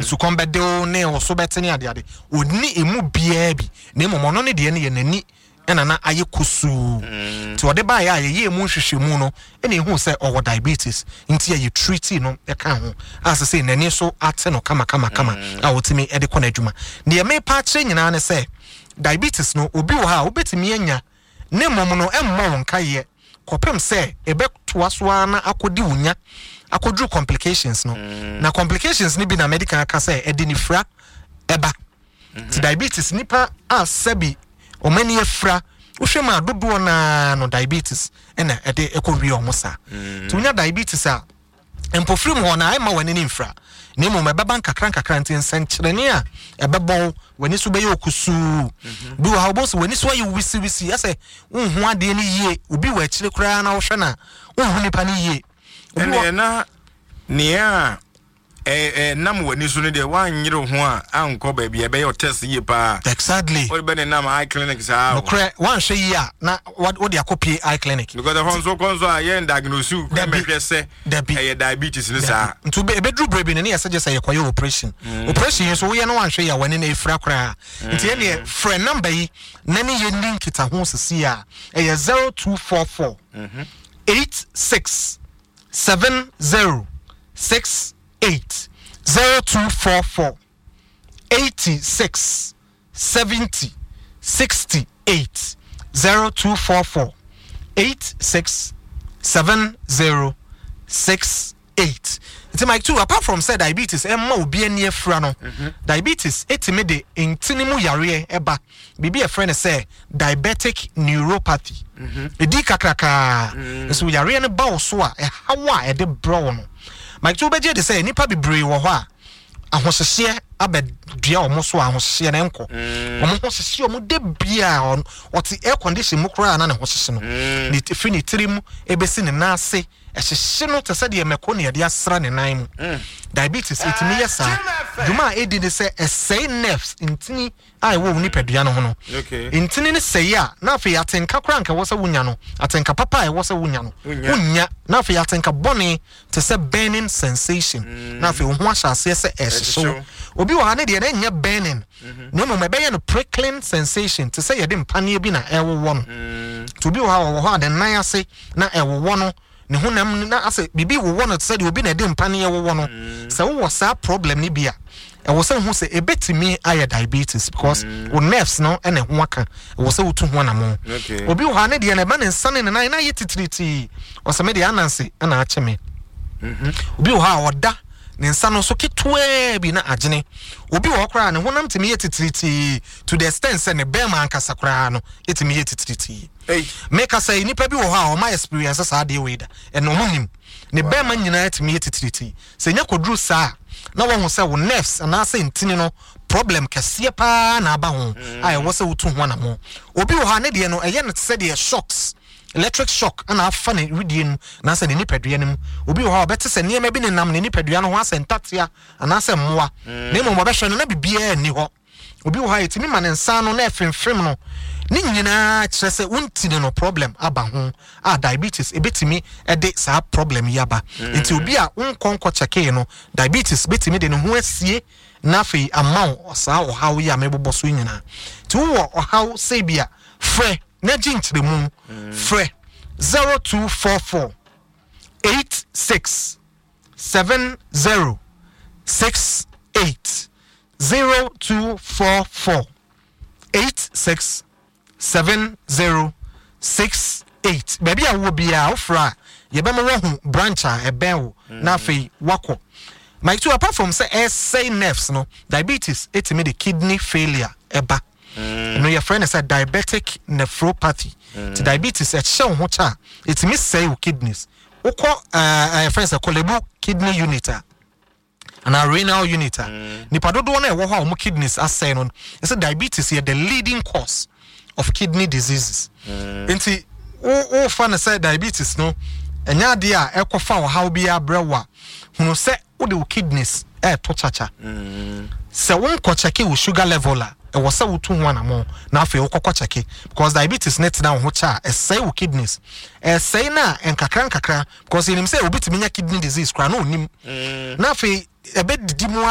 su kombe de ne o so betene ade oni emu bia bi ne momo no ne de ne ye nani ena na aye kusu ti ode ba ya ye emu hwehwemu no ene hu se owo diabetes nti ye treat no e kan ho as say nani so ate no kama a wotimi e de kona adwuma ne me pa kire nyina ne se diabetes no obi wo ha obetimi anya ne momo no emmo won kaye kopem se ebe toasoa na akodi wunya akodru complications no na complications ni bi na medical aka say e de ni fra eba ti diabetes nipa asabi o mani afra wohwema dodo na no diabetes ena e de ekowi omosa ti wunya diabetes a empofrim ho na ai ma wani ni mfra ne mo mebeba nkakra nti nsenkyerene a ebebon wani so beye okusu bi wa obos wani so ayi wisi ase unhu ade ni yie obi wa akire kura na wohwe na unhu nipa ni yie ene na nia nam wani so ne de wanyere ho a anko ba bia be your test yie pa exactly o be ne nam eye clinic sa no kre wan hwe yi a na what dey akopie eye clinic because the honso konso a yen diagnose you me say diabetes ni sa ntu be bedru brebi ne yesa just say kwaye operation so we no wan hwe ya wani na efra kra nti ye ne friend number yi na ne ye link ta ho sisi a 0244 86 70 68 0244 86 70 68 0244 86 70 68. It's like two apart from said diabetes emma obi ani afra no diabetes etime de intinimu yare eba bibi a friend say diabetic neuropathy edi kakraka so yare ne ba so a hawa e de bro no like two beje de say nipa bibre wo ho a ahohye abedua omo so ahohye na enko omo hohye omo de bia on oti air condition mu kura na ne hohye no ni fini tirim ebesi ne na ase ehye no te se de meko ne de asra ne nan mu diabetes itimi yesa duma edi de se esay nerves intini ai wo ni pedua no ho no intini ne sey a na afi atenka kura nka wo se wunya no atenka papa ai wo se wunya no wunya na afi atenka bone te se burning sensation na afi wo ho ahyase se ehye obi wa ne de na nya burning no mo mebe no prickling sensation te se ye de mpane bi na ewo no to bi wa wo ho aden nan ase na ewo no ne honam na ase bibi wo no te se de obi na de mpane ewo no se wo sa problem ni bia e wo se hu se ebetimi aye diabetes because wo nerves no ene ho aka wo se wotu ho na mo obi wa ne de na ba ne nsane ne na ye titiriti wo se me de ananse na acheme obi wa oda ne nsa no so ketwe bi na agene obi wo kra ne honam timi ye titiriti to the extent say ne be man kasa kra no etimi ye titiriti make us say nipa bi wo ha o my experience sa de we da and no munim ne be man nyina etimi ye titiriti se nya kodru sa na wo ho say wo nerves na say ntini no problem kase pa na aba ho ai wo say wotu ho na mo obi wo ha ne de no eye ne say de shocks electric shock ana afa ne redie na se ne nipadua ne mu obi wo ha obete se ne bi ne nam ne nipadua no ho asentatia ana se mmoa ne mo mo be hwe no na bibia ni ho obi wo ha etimi ma ne nsa no na efemfem no ni nyina kire se untine no problem aba ho diabetes ebetimi e de sa problem yaba enti obi a unkonko cheke no diabetes betimi de no ho asie na fe amount sa o hawo ya mebobo so nyina ti wo o hawo se bia frɛ na jintre mu frɛ 0244 86 70 68 0244 86 70 68 baby a wo bia ofra ye be me hu branch a ebe na fe wako my two apart from say nerves no diabetes etimi the kidney failure eba no your friend said diabetic nephropathy to diabetes e hye ho cha etimi say wo kidneys ukọ friends callable kidney unit and a renal unit nipa dodo na e wo ho kidneys asay no it's diabetes here the leading cause of kidney diseases enti o fa na say diabetes no enya de a ekofa wo how bia brewa hunu se wo de kidneys to chacha se won ko cheke wo sugar level a e wo se wo tu ho anamo na afa wo kokko cheke because diabetes net na ho cha e say wo kidneys e say na enkakra because you nim say obitimi nya kidney disease kra na onim na afa e be didi mu